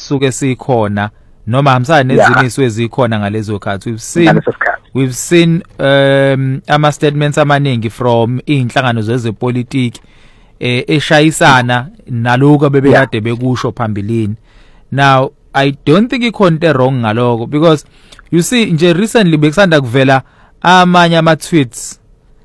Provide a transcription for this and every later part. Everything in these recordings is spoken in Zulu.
esisuke sikhona noma hamsana nezimiso ezikhona ngalezo khathi. We've seen ama statements amaningi from inhlangano zezepolitiki eshayisana naloko bebekade bekusho phambilini. Now I don't think ikhonto wrong ngaloko, because you see nje recently bekusanda kuvela amanye ama tweets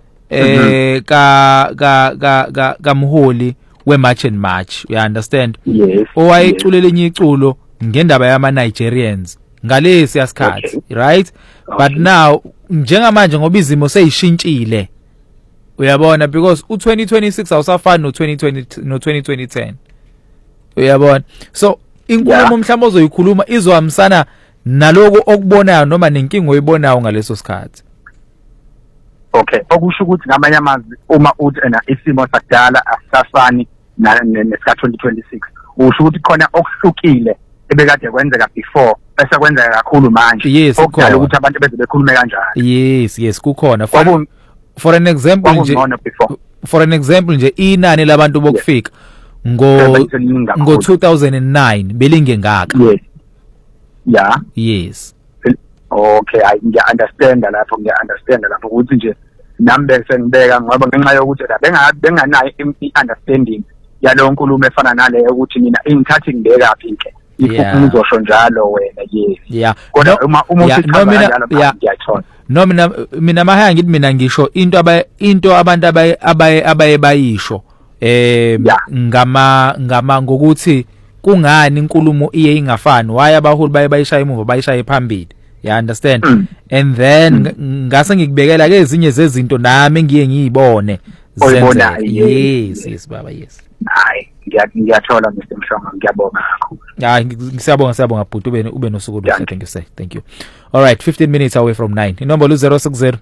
ka mholi we March and March, you understand? Yes. Owayeculela enye iculo ngendaba yama Nigerians ngale siyasikhathi, right? But now njengamanje ngoba izimo seyishintshile, uyabona, because u2026 awusafani no2010, uyabona. So inkulumo mhlawumbe ozoyikhuluma izohambisana naloko okubonayo noma nenkingo oyibonayo ngaleso sikhathi. Okay, okusho ukuthi ngamanye amazwi uma uthi isimo sakudala asisafani nesika 2026, usho ukuthi khona okuhlukile ebekade kwenzeka before bese kwenzeka kakhulu manje. Yes, okudala ukuthi abantu beze bekhulume kanjalo. Yes kukhona. For an example nje inani labantu bokufika ngo 2009 belinge ngaka. Yes. Yeah. Yes. Okay, ngiya-understand lapho ukuthi nje nami bese ngibeka ngoba ngenxa yokuthi benganayo i-understanding yalo nkulumo efana naleyo ukuthi mina ingithathi ngibekaphi ke ifuna uzosho njalo wena. Yes. Yeah. Kodwa uma ngiyathola no mina mahaya ngithi mina ngisho into abantu abayisho ngama ngokuthi kungani inkulumo iye ingafani, why abaholi bayishaya emuva bayishaye phambili. You understand? And then ngase ngikubekela ke ezinye zezinto nami engiye ngiyibone zenza. Yes baba, yes. Hayi ngiyathola Mr. Mshonga, ngiyabonga kakhulu. Hayi siyabonga bhuti, ube nosuku oluhle. Thank you. All right, 15 minutes away from 9. Inombolo 060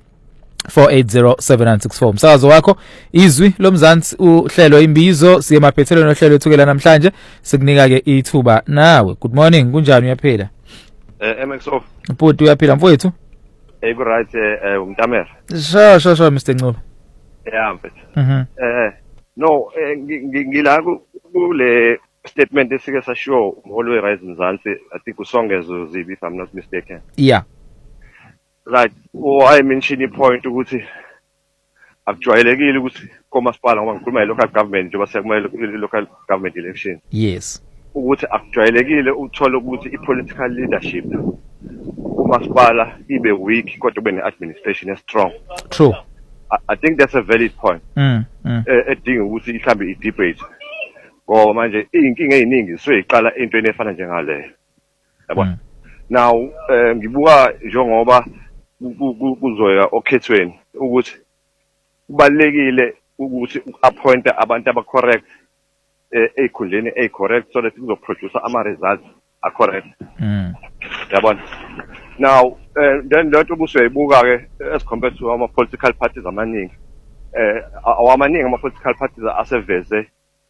4807964. Msakazo wakho izwi lomzansi uhlelo imbizo, siye maphethelweni nohlelo ethukela namhlanje, sikunika ke ithuba nawe. Good morning, kunjani uyaphila? MXO Bhuti uyaphila mfowethu? Ku right umntamera. Sure Mr. Ncube. Yeah mfethu. No ngila kule statement esike sashow umholi we Rise Mzansi, I think usongezo zibi if I'm not mistaken. Yeah. Right. I mention point ukuthi akujwayelekile ukuthi komasipala ngoba ngikhuluma local government njengoba sekumele local government election. Yes. Ukuthi akujwayelekile uthola ukuthi i-political leadership umasipala ibe weak kodwa ube ne-administration strong. True. I think that's a valid point. Edinga ukuthi mhlambe i-debate ngoba manje inkinga eziningi soyiqala entweni efana njengaleyo, yabona. Now ngibuka njengoba kuzoya okhethweni ukuthi kubalekile ukuthi appoint abantu abacorrect ekhundleni correct so that kuzoproduce ama results are correct. Yabona. Now then lento busuyibuka ke as compared to ama political parties amaningi, awamaningi ama political parties aseveze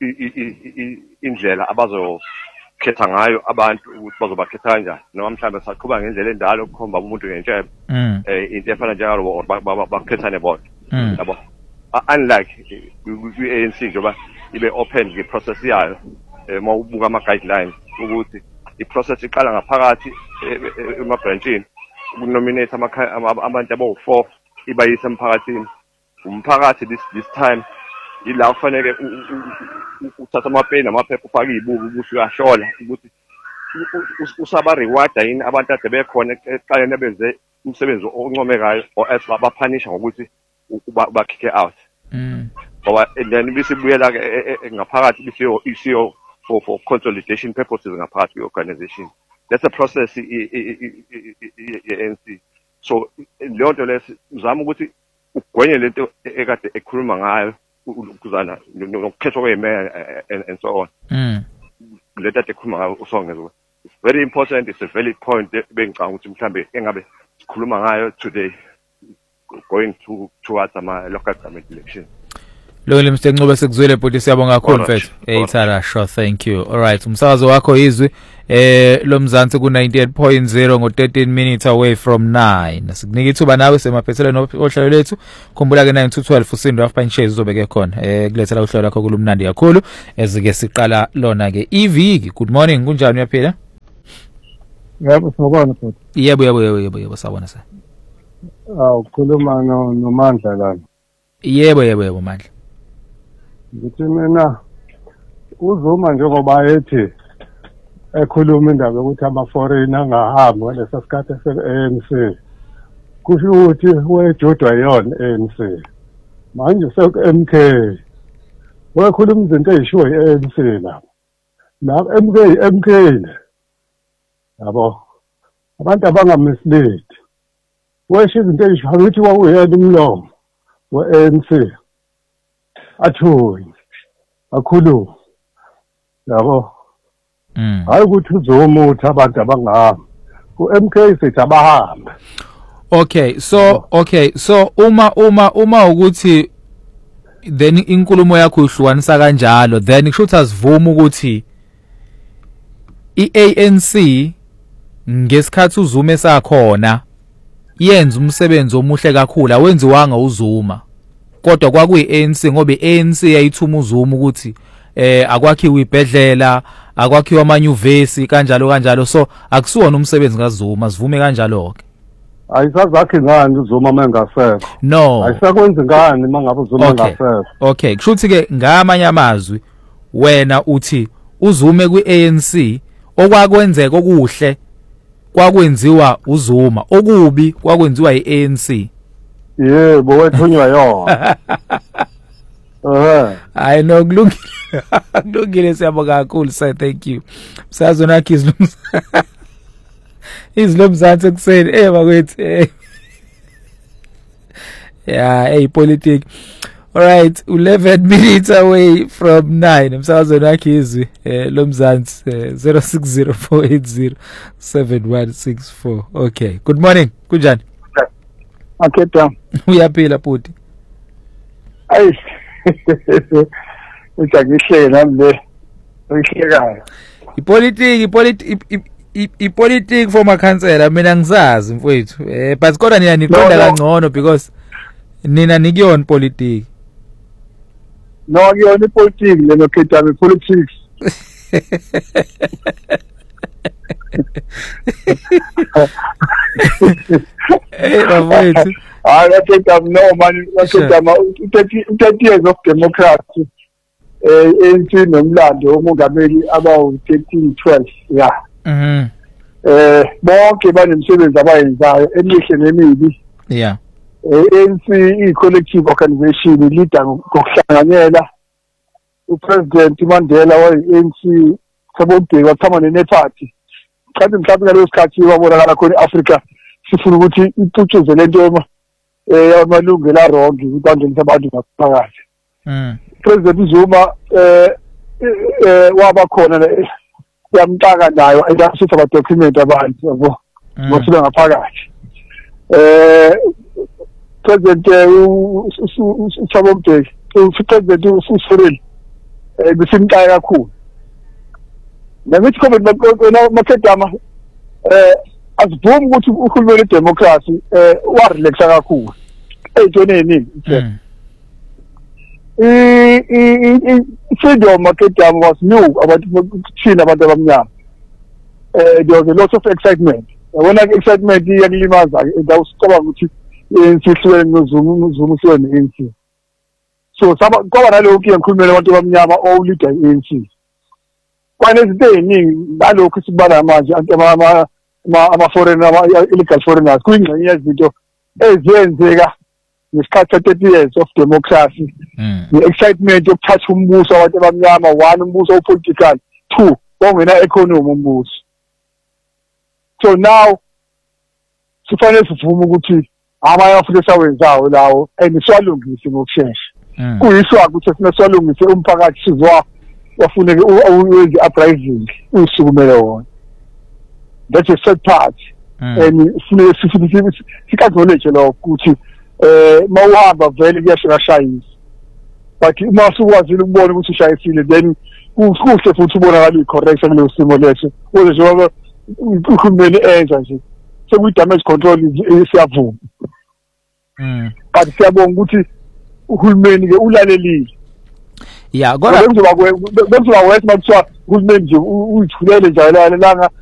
indlela abazokhetha ngayo abantu ukuthi bazobakhetha kanjani, noma mhlawumbe saqhuba ngendlela endalo ukukhomba umuntu ngentshe into efana njalo bakhethane bodwa. Yabo, unlike i-ANC njengoba ibe open nge-process yayo, uma ubuka ama-guidelines ukuthi i-process iqala ngaphakathi ema-branchini ukunominate abantu abawu-4 ibayise emphakathini. Umphakathi this time yila kufanele uthatha amapeni namaphepha ufake izibuko ukuthi uyahlola ukuthi usaba reward yini abantu ade bekhona eqaleni benze umsebenzi oncomekayo or else bapanisha ngokuthi bakick out. Ngoba then bisibuyela ke ngaphakathi bisiyo for consolidation purposes ngaphakathi kwe-organization. That's a process ye-ANC. So leyo nto lesi uzama ukuthi ugwenye lento ekade ekhuluma ngayo ukuzana nokukhethwa kwemeya and so on. Lento ade ekhuluma ngayo usongezo. It's very important, it's a valid point bengicanga ukuthi mhlambe engabe sikhuluma ngayo today going towards ama local government election. Lo Mr. Ncube sekuzwele bhuti, siyabonga kakhulu mfethu. Thara, sure, thank you. All right, umsakazo wakho izwi lo Mzansi ku 98.0 ngo 13 minutes away from 9. Sikunika ithuba nawe semaphethelweni ohlelo lethu. Khumbula ke 9-12 usindo afpanshe uzobeke khona. Kulethela uhlelo lakho kulumnandi kakhulu ezike siqala lona ke iviki. Good morning, kunjani uyaphila? Yebo sibona futhi. Yebo sawona sa. Ukhuluma noMandla la. Yebo Mandla. Ngithi mina uZuma njengoba ethi ekhuluma indaba ukuthi ama-foreign angahambi ngaleso sikhathi se-ANC. Kusho ukuthi wejodwa yona ANC. Manje seku-MK. Wekhuluma izinto ey'shiwo i-ANC lapho. La MK le. Yabo. Abantu abangamislead. Wesho izinto ey'shiwo ukuthi wawuyena umlomo we-ANC. Athunywe. Akhuluma. Yabo. Hayi ukuthi uZuma uthi abantu abangahambi. Ku-MK sithi abahambe. Okay, so uma ukuthi then inkulumo yakho ihlukanisa kanjalo, then kusho ukuthi asivuma ukuthi iANC ngesikhathi uZuma esakhona yenza umsebenzi omuhle kakhulu awenziwanga uZuma, kodwa kwakuyiANC ngoba iANC yayithuma uZuma ukuthi akwakhiwe ibhedlela, akwakhiwe amanyuvesi kanjalo, so akusiwona umsebenzi kaZuma, sivume kanjalo ke. Ayisazakhe ngani uZuma mengasekho? No. Ayisakwenza ngani mangabe uZuma ngasekho? Okay, kushuthi ke ngamanye amazwi wena uthi uZuma kwiANC okwakwenzeka okuhle kwakwenziwa uZuma, okubi kwakwenziwa iANC. Yebo, wethunywa yona. I know kulungile siyabonga kakhulu sir, thank you. Msazonakhe izilomzansi ekuseni bakwethu yeah politics. All right, 11 minutes away from 9. Msazonakhe izwi lomzansi 0604807164. Okay, good morning, kunjani? Akhetha uyaphila bhuti? Ayi ujagihle nami le uyihlekayo. Ipolitiki for makhansela mina ngisazi mfowethu, but kodwa nina niqonda kangcono because nina nikuyona politiki. No, kuyona ipolitiki leno khetha politics. Bafowethu akhetha no man, akhetha 30 years of democracy. ANC nomlando omongameli abawu-13-12 yeah. Bonke banemsebenzi abayenzayo emihle nemibi. Yeah. ANC i-collective organization leader ngokuhlanganyela. uPresident Mandela wayi-ANC sabobheki wathama ne-party. Mhlawumbe ngaleso sikhathi wabonakala khona eAfrika sifuna ukuthi iputshuze lento yamalungelo arongi ukwangenisa abantu ngaphakathi. President Zuma waba khona yamtaka nayo ayasitha ba document abantu yabo ngosuka ngaphakathi. President uShabomdeki uPresident uSiril bisimqaya kakhulu. Ngithi comment makhetama asivumi ukuthi uhulumeni democracy wa-relaxa kakhulu ey'ntweni ey'ningi. Freedom makhetama was new about thina abantu abamnyama. There was a lot of excitement. Yabona excitement iyakulimaza-ke and awusicabanga ukuthi ANC ihlukene noZuma uhlukene ne-ANC. So kwaba nalokhu ngikhulumela abantu abamnyama owulida i-ANC. Kwanezinto ey'ningi nalokhu esibala manje ama-foreign illegal foreigners kuyingxenye yezinto eziyenzeka ngesikhathi se-30 years of democracy. Ne-excitement yokuthatha umbuso wabantu abamnyama, 1 umbuso opolitical, 2 ongena economy umbuso. So now sifanele sivume ukuthi ama-Afrika sawenzayo lawo and siwalungise ngokushesha. Kuyiswa ukuthi siwalungise umphakathi sizwa wafuneke uwenze uprising usukumele wona. That's a third part. And sikazoletshe lo ukuthi mawuhamba vele kuyashayisa. But uma usukwazile ukubona ukuthi ushayisile then kuhle futhi ubonakala i-correction kuleso simo leso. Njengoba uhulumeni enza nje sekuyi-damage control siyavuma. But siyabonga ukuthi uhulumeni-ke ulalelile. Yeah, kodwa bengizoba wethu makuthiwa uhulumeni nje uyithulele nje langa